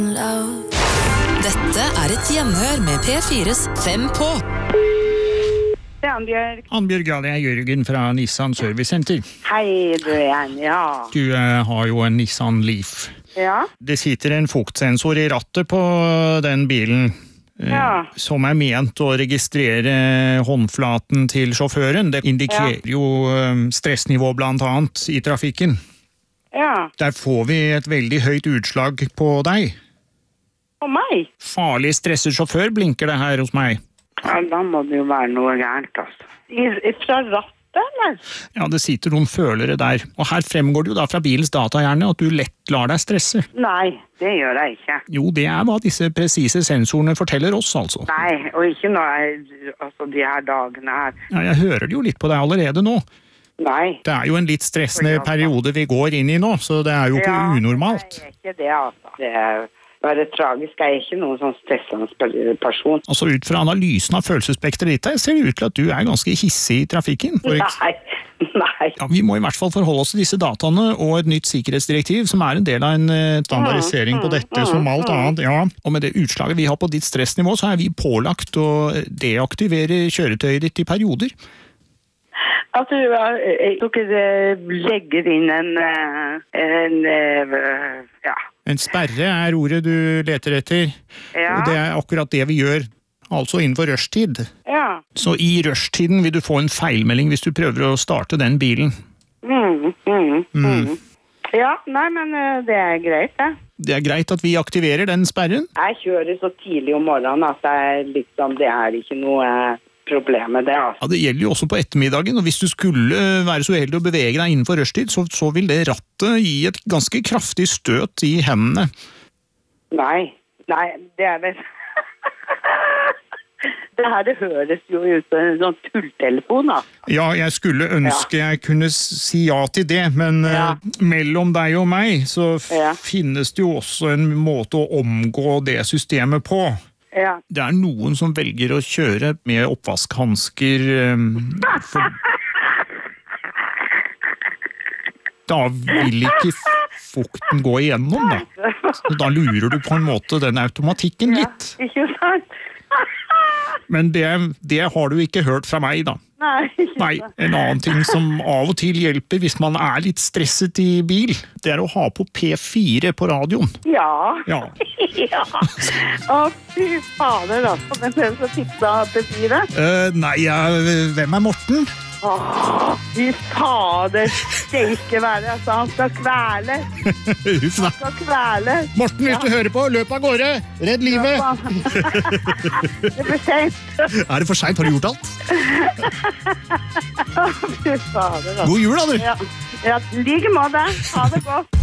Dette et gjenhør med P4s 5 på. Det Annbjørg. Annbjørg, ja, det Jørgen fra Nissan Service Center. Hei, du igjen, ja. Du har jo en Nissan Leaf. Ja. Det sitter en fuktsensor i rattet på den bilen. Ja. Som ment å registrere håndflaten til sjåføren. Det indikerer jo stressnivå blant annet i trafikken. Ja. Der får vi et veldig høyt utslag på deg. På meg? Farlig stresset sjåfør blinker det her hos meg. Ja, da må det jo være noe gærent, altså. Fra rattet, eller? Ja, det sitter noen følere der. Og her fremgår det jo da fra bilens datahjerne at du lett lar deg stresse. Nei, det gjør jeg ikke. Jo, det hva disse presise sensorene forteller oss, altså. Nei, og ikke når de her dagene her. Ja, jeg hører det jo litt på deg allerede nå. Nei. Det jo en litt stressende periode vi går inn i nå, så det jo ikke unormalt. Ja, det ikke det, altså. Det bare tragisk. Jeg ikke noen sånn stressende person. Altså, ut fra analysen av følelsesspektret ditt, ser det ut til at du ganske hissig i trafikken. Nei. Ja, vi må i hvert fall forholde oss til disse dataene og et nytt sikkerhetsdirektiv, som en del av en standardisering på dette som alt annet. Ja, og med det utslaget vi har på ditt stressnivå, så vi pålagt å deaktivere kjøretøyet ditt i perioder. Altså, dere legger inn En sperre ordet du leter etter. Ja. Og det akkurat det vi gjør, altså innenfor rushtid. Ja. Så i rushtiden vil du få en feilmelding hvis du prøver å starte den bilen. Ja, nei, men det greit, det. Det greit at vi aktiverer den sperren? Jeg kjører så tidlig om morgenen at det ikke noe problem med det. Altså. Ja, det gjelder jo også på ettermiddagen, og hvis du skulle være så heldig å bevege deg innenfor rushtid, så vil det rattet gi et ganske kraftig støt i hendene. Nei, det vel... Det høres jo ut som en sånn tulltelefon, da. Ja, jeg skulle ønske jeg kunne si ja til det, men mellom deg og meg så finnes det jo også en måte å omgå det systemet på. Ja. Det noen som velger å kjøre med oppvaskhansker da vil ikke fukten gå igjennom, da. Så da lurer du på en måte den automatikken litt. Ja, ikke sant? Men det har du ikke hørt fra meg, da. Nei, en annen ting som av og til hjelper hvis man litt stresset i bil, det å ha på P4 på radioen. Ja. Ja. Å, fy fader, altså. Men hvem som tipsa P4? Nei, hvem Morten? Åh, fy fader, steike være, altså, han skal kvele. Han skal kvele. Morten, hvis du hører på, løp av gårde. Redd livet. Det for sent. Det for sent? Har du gjort alt? Fy fader, altså. God jul, da, du. Ja, like måte. Ha det godt.